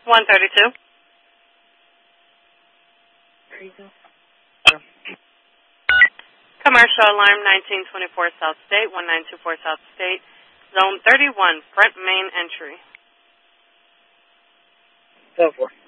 132. There you go. Commercial alarm 1924 South State, 1924 South State, Zone 31, front main entry. Go for it.